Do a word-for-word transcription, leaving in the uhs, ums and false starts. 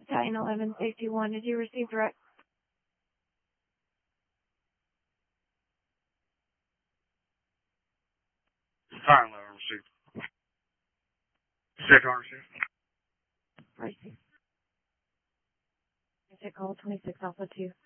Battalion eleven, Safety one, did you receive direct? Battalion eleven received. Safety one received. Received. Call twenty-six Alpha two.